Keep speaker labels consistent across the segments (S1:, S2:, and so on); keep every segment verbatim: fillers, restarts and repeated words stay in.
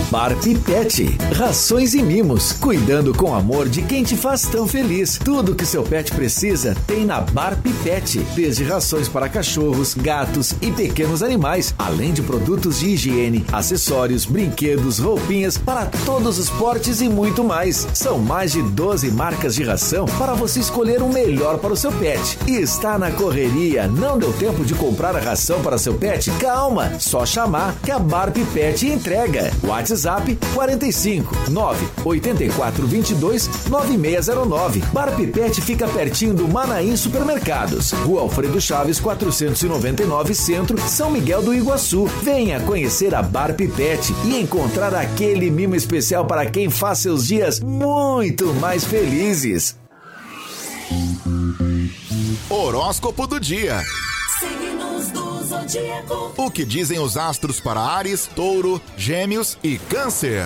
S1: Bar Pipete. Rações e mimos, cuidando com amor de quem te faz tão feliz. Tudo que seu pet precisa tem na Bar Pipete. Desde rações para cachorros, gatos e pequenos animais, além de produtos de higiene, acessórios, brinquedos, roupinhas para todos os portes e muito mais. São mais de doze marcas de ração para você escolher o melhor para o seu pet. E está na correria, não deu tempo de comprar a ração para seu pet? Calma, só chamar que a Bar Pipete entrega. WhatsApp quarenta e cinco, nove oito quatro, dois dois, nove seis zero nove. Bar Pipete fica pertinho do Manaim Supermercados. Rua Alfredo Chaves, quatrocentos e noventa e nove, Centro, São Miguel do Iguaçu. Venha conhecer a Bar Pipete e encontrar aquele mimo especial para quem faz seus dias muito mais felizes.
S2: Horóscopo do dia.
S3: Signos do zodíaco.
S2: O que dizem os astros para Áries, Touro, Gêmeos e Câncer?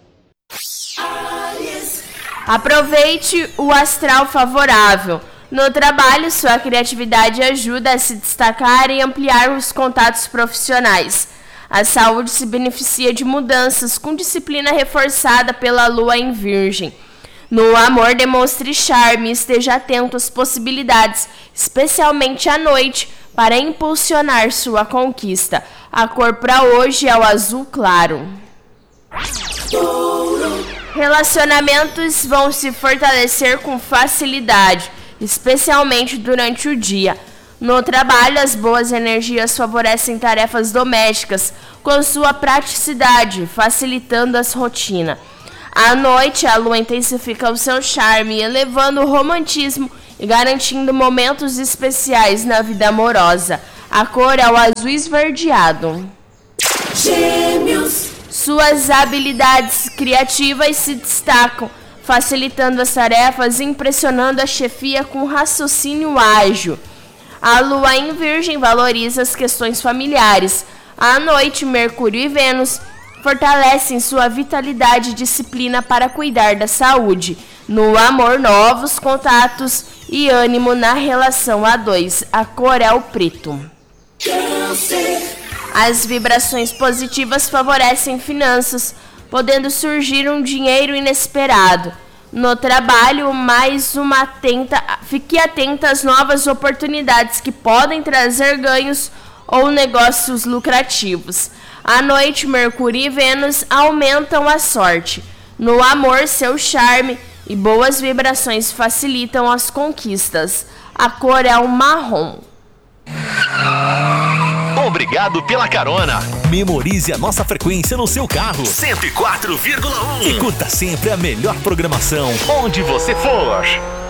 S3: Áries.
S4: Aproveite o astral favorável. No trabalho, sua criatividade ajuda a se destacar e ampliar os contatos profissionais. A saúde se beneficia de mudanças com disciplina reforçada pela lua em Virgem. No amor, demonstre charme e esteja atento às possibilidades, especialmente à noite, para impulsionar sua conquista. A cor para hoje é o azul claro. Relacionamentos vão se fortalecer com facilidade, especialmente durante o dia. No trabalho, as boas energias favorecem tarefas domésticas com sua praticidade, facilitando as rotinas. À noite, a lua intensifica o seu charme, elevando o romantismo e garantindo momentos especiais na vida amorosa. A cor é o azul esverdeado.
S3: Gêmeos.
S4: Suas habilidades criativas se destacam, facilitando as tarefas e impressionando a chefia com raciocínio ágil. A lua em Virgem valoriza as questões familiares. À noite, Mercúrio e Vênus fortalecem sua vitalidade e disciplina para cuidar da saúde. No amor, novos contatos e ânimo na relação a dois. A cor é o preto.
S3: Câncer.
S4: As vibrações positivas favorecem finanças, podendo surgir um dinheiro inesperado. No trabalho, mais uma atenta, fique atenta às novas oportunidades que podem trazer ganhos ou negócios lucrativos. À noite, Mercúrio e Vênus aumentam a sorte. No amor, seu charme e boas vibrações facilitam as conquistas. A cor é o marrom.
S5: Obrigado pela carona.
S6: Memorize a nossa frequência no seu carro.
S5: cento e quatro vírgula um.
S6: E curta sempre a melhor programação,
S5: onde você for.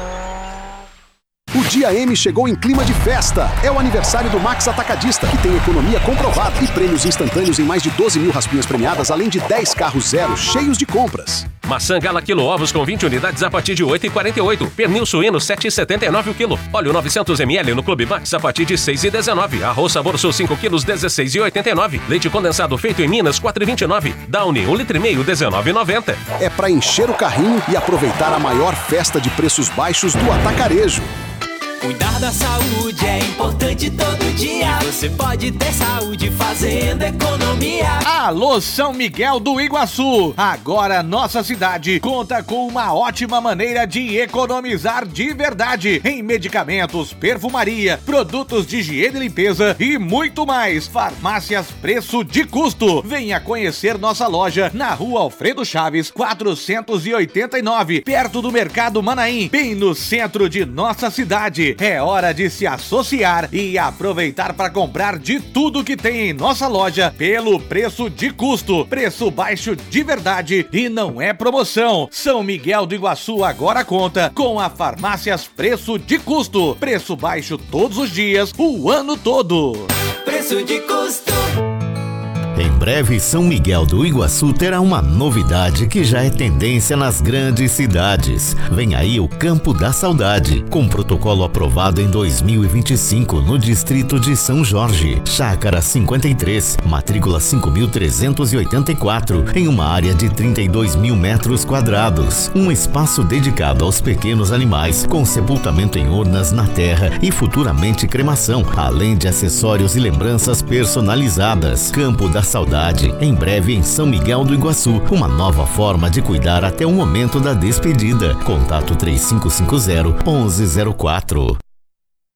S7: O Dia M chegou em clima de festa. É o aniversário do Max Atacadista, que tem economia comprovada e prêmios instantâneos em mais de doze mil raspinhas premiadas, além de dez carros zero cheios de compras.
S8: Maçã Gala quilo ovos com vinte unidades a partir de oito reais e quarenta e oito centavos. Pernil suíno sete reais e setenta e nove centavos o quilo. Óleo novecentos mililitros no Clube Max a partir de seis reais e dezenove centavos. Arroz Sabor Sul cinco quilos dezesseis reais e oitenta e nove centavos. Leite condensado feito em Minas quatro reais e vinte e nove centavos. Downy um litro e meio dezenove reais e noventa centavos.
S7: É para encher o carrinho e aproveitar a maior festa de preços baixos do atacarejo.
S9: Cuidar da saúde é importante todo dia. Você pode ter saúde fazendo economia.
S10: Alô, São Miguel do Iguaçu! Agora nossa cidade conta com uma ótima maneira de economizar de verdade em medicamentos, perfumaria, produtos de higiene e limpeza e muito mais. Farmácias Preço de Custo. Venha conhecer nossa loja na Rua Alfredo Chaves, quatrocentos e oitenta e nove, perto do Mercado Manaim, bem no centro de nossa cidade. É hora de se associar e aproveitar para comprar de tudo que tem em nossa loja pelo preço de custo. Preço baixo de verdade e não é promoção. São Miguel do Iguaçu agora conta com a Farmácias Preço de Custo. Preço baixo todos os dias, o ano todo.
S9: Preço de custo.
S11: Em breve, São Miguel do Iguaçu terá uma novidade que já é tendência nas grandes cidades. Vem aí o Campo da Saudade, com protocolo aprovado em dois mil e vinte e cinco no distrito de São Jorge. Chácara cinquenta e três, matrícula cinco mil trezentos e oitenta e quatro, em uma área de trinta e dois mil metros quadrados. Um espaço dedicado aos pequenos animais, com sepultamento em urnas na terra e futuramente cremação, além de acessórios e lembranças personalizadas. Campo da saudade. Em breve em São Miguel do Iguaçu, uma nova forma de cuidar até o momento da despedida. Contato três cinco cinco zero, um um zero quatro.